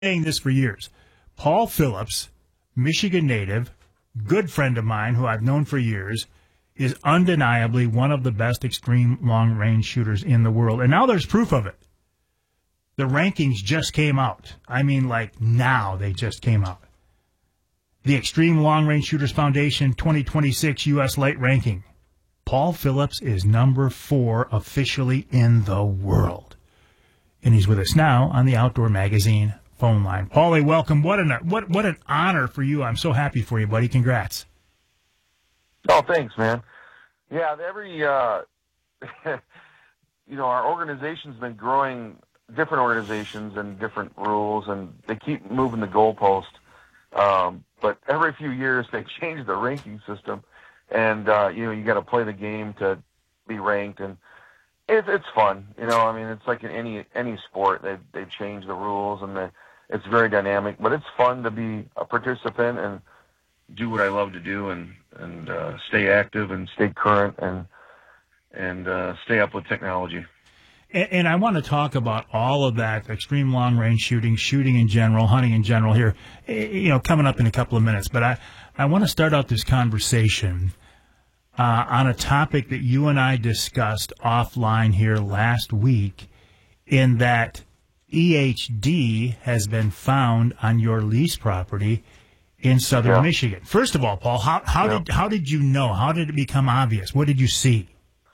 saying this for years. Paul Phillips, Michigan native, good friend of mine who I've known for years, is undeniably one of the best extreme long-range shooters in the world. And now there's proof of it. The rankings just came out. I mean, like now they just came out. The Extreme Long Range Shooters Foundation 2026 U.S. Light Ranking. Paul Phillips is number 4 officially in the world. And he's with us now on the Outdoor Magazine phone line. Paulie, welcome. What an honor for you. I'm so happy for you, buddy. Congrats. Oh, thanks, man. Yeah, our organization's been growing, different organizations and different rules, and they keep moving the goalpost. But every few years they change the ranking system, and you got to play the game to be ranked, and it's fun. It's like in any sport. They change the rules, and it's very dynamic, but it's fun to be a participant and do what I love to do, and stay active and stay current and stay up with technology. And I want to talk about all of that, extreme long-range shooting in general, hunting in general here, coming up in a couple of minutes. But I want to start out this conversation on a topic that you and I discussed offline here last week, in that EHD has been found on your lease property in southern Michigan. First of all, Paul, how did you know? How did it become obvious? What did you see?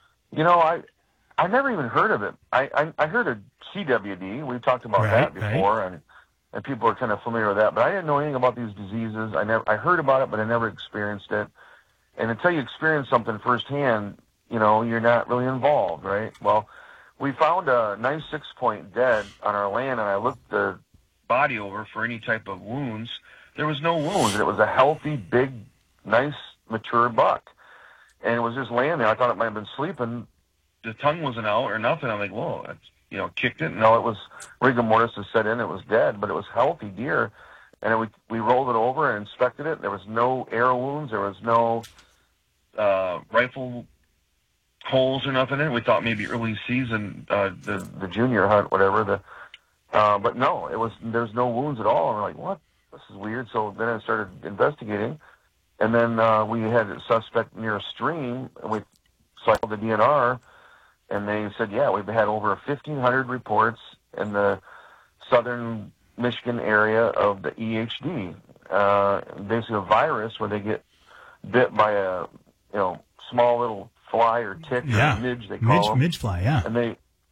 I never even heard of it. I heard of CWD. We've talked about that before, and people are kind of familiar with that. But I didn't know anything about these diseases. I heard about it, but I never experienced it. And until you experience something firsthand, you're not really involved, right? Well, we found a nice 6-point dead on our land, and I looked the body over for any type of wounds. There was no wounds, and it was a healthy, big, nice, mature buck. And it was just laying there. I thought it might have been sleeping. The tongue wasn't out or nothing. I'm like, whoa, kicked it. No, it was rigor mortis had set in. It was dead, but it was healthy deer. And we rolled it over and inspected it. There was no arrow wounds. There was no rifle holes or nothing in it. We thought maybe early season, the junior hunt, whatever. But no, there's no wounds at all. And we're like, what? This is weird. So then I started investigating. And then we had a suspect near a stream, and we cycled the DNR. And they said, we've had over 1,500 reports in the southern Michigan area of the EHD, basically a virus where they get bit by a small little fly or tick or midge, they call them. Midge fly, yeah. And they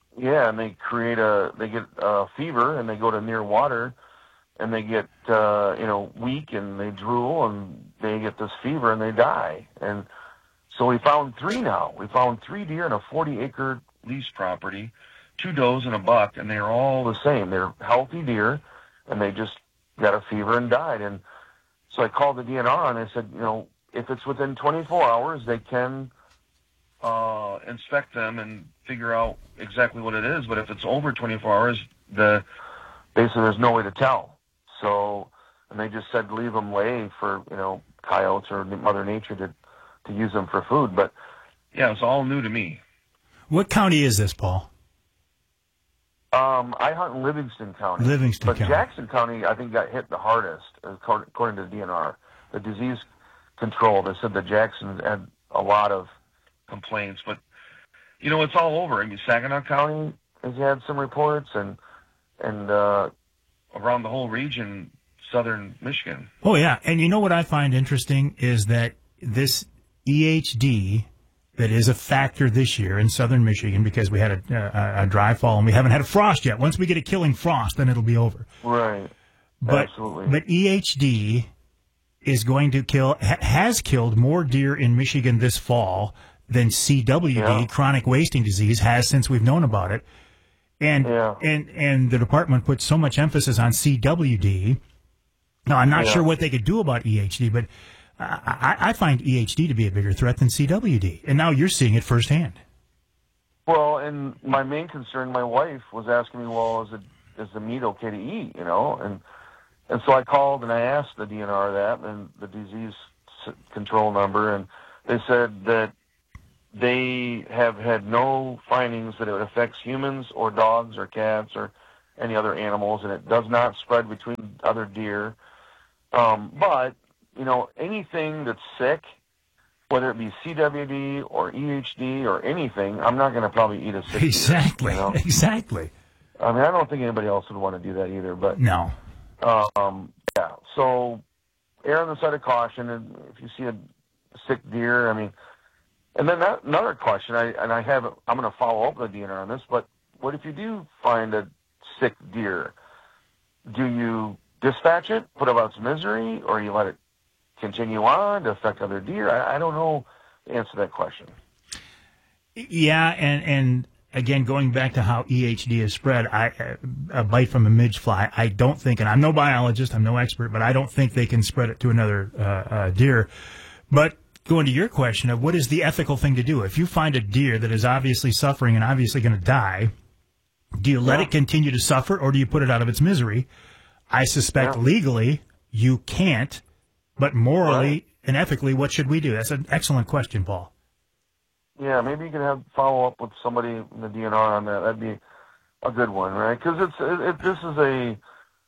get a fever, and they go to near water, and they get weak, and they drool, and they get this fever, and they die. And so we found 3 now. We found 3 deer in a 40-acre lease property, 2 does and a buck, and they're all the same. They're healthy deer, and they just got a fever and died. And so I called the DNR, and I said, if it's within 24 hours, they can inspect them and figure out exactly what it is. But if it's over 24 hours, basically there's no way to tell. So, and they just said leave them lay for, coyotes or Mother Nature to use them for food. But it's all new to me. What county is this, Paul? I hunt in Livingston County. But Jackson County, I think, got hit the hardest, according to the DNR. The disease control, they said that Jackson had a lot of complaints. But, it's all over. Saginaw County has had some reports, and around the whole region, southern Michigan. Oh, yeah. And what I find interesting is that this EHD that is a factor this year in southern Michigan, because we had a dry fall and we haven't had a frost yet. Once we get a killing frost, then it'll be over. Right. Absolutely. But EHD is going to has killed more deer in Michigan this fall than CWD, chronic wasting disease, has since we've known about it. And the department puts so much emphasis on CWD. Now, I'm not sure what they could do about EHD, but I find EHD to be a bigger threat than CWD. And now you're seeing it firsthand. Well, and my main concern, my wife was asking me, well, is the meat okay to eat, And so I called and I asked the DNR that, and the disease control number, and they said that they have had no findings that it affects humans or dogs or cats or any other animals, and it does not spread between other deer. But, anything that's sick, whether it be CWD or EHD or anything, I'm not going to probably eat a sick Exactly, deer, exactly. I mean, I don't think anybody else would want to do that either. But no. Yeah, so err on the side of caution, and if you see a sick deer, I mean, and then another question, I'm going to follow up with the DNR on this, but what if you do find a sick deer? Do you dispatch it, put it out its misery, or you let it continue on to affect other deer? I don't know the answer to that question. Yeah, and again, going back to how EHD is spread, a bite from a midge fly, I don't think, and I'm no biologist, I'm no expert, but I don't think they can spread it to another deer. But going to your question of what is the ethical thing to do? If you find a deer that is obviously suffering and obviously going to die, do you let it continue to suffer, or do you put it out of its misery? I suspect legally you can't, but morally and ethically, what should we do? That's an excellent question, Paul. Yeah, maybe you can follow up with somebody in the DNR on that. That'd be a good one, right? Because this is a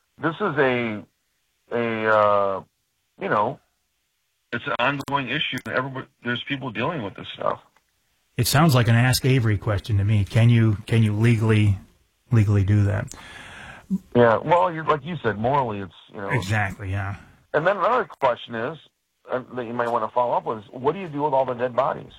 it's an ongoing issue. There's people dealing with this stuff. It sounds like an Ask Avery question to me. Can you legally do that? Yeah. Well, like you said, morally, it's exactly. Yeah. And then another question is that you might want to follow up with is, what do you do with all the dead bodies?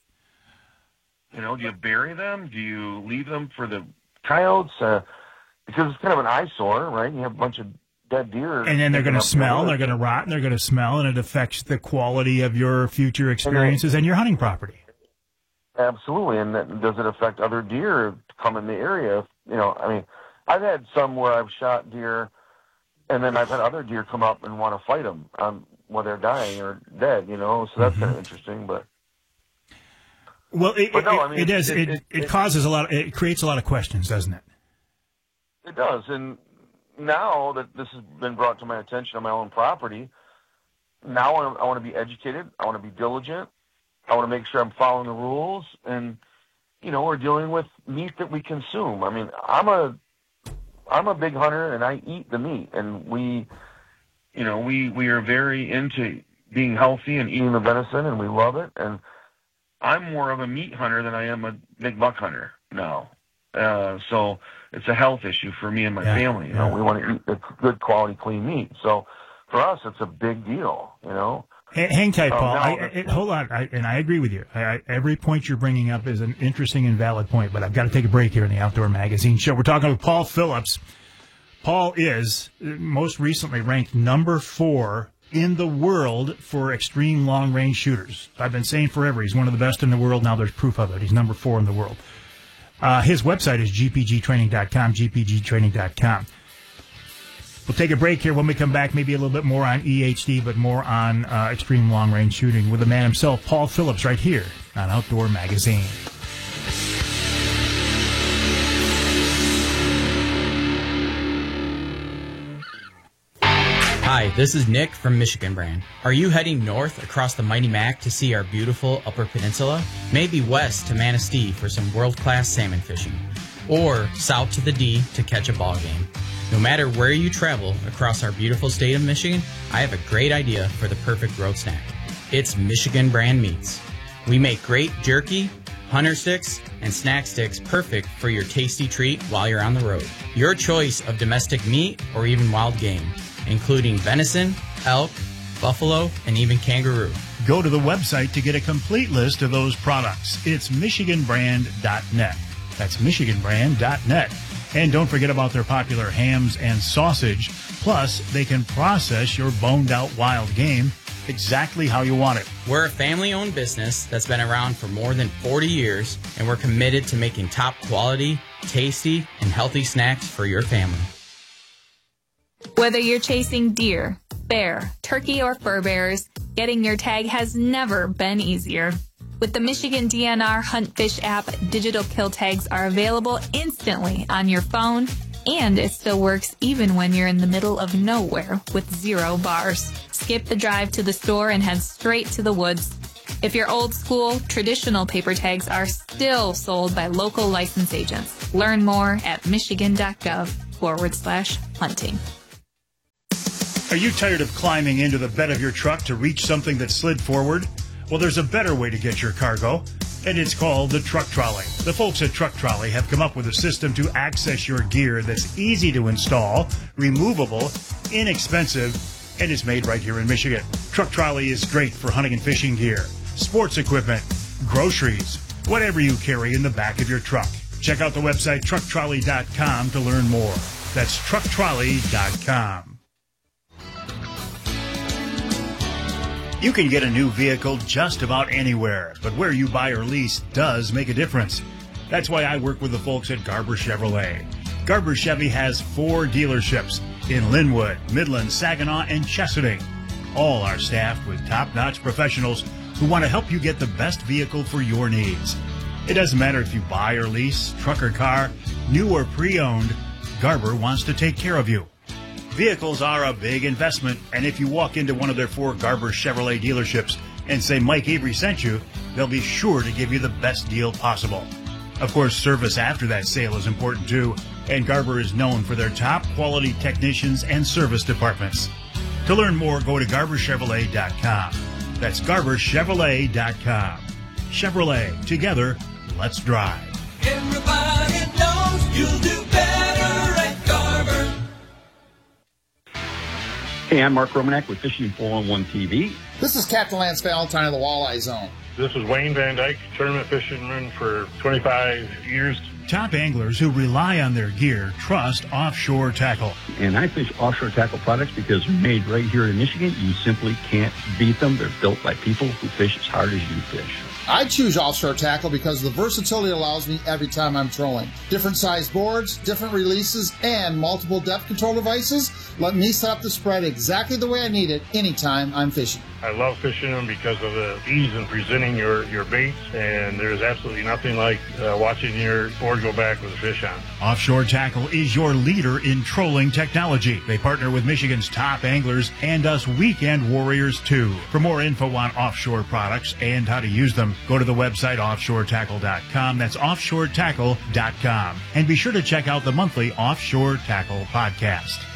Do you bury them? Do you leave them for the coyotes? Because it's kind of an eyesore, right? You have a bunch of dead deer. And then they're going to smell, they're going to rot, and they're going to smell, and it affects the quality of your future experiences and your hunting property. Absolutely. And does it affect other deer to come in the area? I mean, I've had some where I've shot deer, and then I've had other deer come up and want to fight them while they're dying or dead, so that's kind of interesting, but. Well, it does. It causes it creates a lot of questions, doesn't it? It does. And now that this has been brought to my attention on my own property, now I want to be educated. I want to be diligent. I want to make sure I'm following the rules. And, we're dealing with meat that we consume. I mean, I'm a big hunter and I eat the meat, and we are very into being healthy and eating the venison, and we love it. And I'm more of a meat hunter than I am a big buck hunter now. So it's a health issue for me and my family. We want to eat good quality, clean meat. So for us, it's a big deal, Hang tight, Paul. Hold on. I agree with you. Every point you're bringing up is an interesting and valid point, but I've got to take a break here in the Outdoor Magazine Show. We're talking with Paul Phillips. Paul is most recently ranked number 4 in the world for extreme long-range shooters. I've been saying forever he's one of the best in the world. Now there's proof of it. He's number 4 in the world. His website is gpgtraining.com, gpgtraining.com. We'll take a break here. When we come back, maybe a little bit more on EHD, but more on extreme long-range shooting with the man himself, Paul Phillips, right here on Outdoor Magazine. Hi, this is Nick from Michigan Brand. Are you heading north across the Mighty Mac to see our beautiful Upper Peninsula? Maybe west to Manistee for some world-class salmon fishing, or south to the D to catch a ball game. No matter where you travel across our beautiful state of Michigan, I have a great idea for the perfect road snack. It's Michigan Brand Meats. We make great jerky, hunter sticks, and snack sticks perfect for your tasty treat while you're on the road. Your choice of domestic meat or even wild game, including venison, elk, buffalo, and even kangaroo. Go to the website to get a complete list of those products. It's michiganbrand.net. That's michiganbrand.net. And don't forget about their popular hams and sausage. Plus, they can process your boned-out wild game exactly how you want it. We're a family-owned business that's been around for more than 40 years, and we're committed to making top-quality, tasty, and healthy snacks for your family. Whether you're chasing deer, bear, turkey, or fur bearers, getting your tag has never been easier. With the Michigan DNR Hunt Fish app, digital kill tags are available instantly on your phone, and it still works even when you're in the middle of nowhere with 0 bars. Skip the drive to the store and head straight to the woods. If you're old school, traditional paper tags are still sold by local license agents. Learn more at michigan.gov. michiganbranch.com/hunting. Are you tired of climbing into the bed of your truck to reach something that slid forward? Well, there's a better way to get your cargo, and it's called the Truck Trolley. The folks at Truck Trolley have come up with a system to access your gear that's easy to install, removable, inexpensive, and is made right here in Michigan. Truck Trolley is great for hunting and fishing gear, sports equipment, groceries, whatever you carry in the back of your truck. Check out the website trucktrolley.com to learn more. That's trucktrolley.com. You can get a new vehicle just about anywhere, but where you buy or lease does make a difference. That's why I work with the folks at Garber Chevrolet. Garber Chevy has 4 dealerships in Linwood, Midland, Saginaw, and Chesaning. All are staffed with top-notch professionals who want to help you get the best vehicle for your needs. It doesn't matter if you buy or lease, truck or car, new or pre-owned, Garber wants to take care of you. Vehicles are a big investment, and if you walk into one of their 4 Garber Chevrolet dealerships and say Mike Avery sent you, they'll be sure to give you the best deal possible. Of course, service after that sale is important too, and Garber is known for their top quality technicians and service departments. To learn more, go to GarberChevrolet.com. That's GarberChevrolet.com. Chevrolet, together, let's drive. Everybody knows you'll do better at Garber. Hey, I'm Mark Romanek with Fishing 411 TV. This is Captain Lance Valentine of the Walleye Zone. This is Wayne Van Dyke, tournament fisherman for 25 years. Top anglers who rely on their gear trust Offshore Tackle. And I fish Offshore Tackle products because they're made right here in Michigan. You simply can't beat them. They're built by people who fish as hard as you fish. I choose Offshore Tackle because the versatility allows me every time I'm trolling. Different size boards, different releases, and multiple depth control devices let me set up the spread exactly the way I need it anytime I'm fishing. I love fishing them because of the ease in presenting your baits, and there's absolutely nothing like watching your board go back with a fish on. Offshore Tackle is your leader in trolling technology. They partner with Michigan's top anglers and us weekend warriors too. For more info on offshore products and how to use them, go to the website offshoretackle.com. That's offshoretackle.com. And be sure to check out the monthly Offshore Tackle podcast.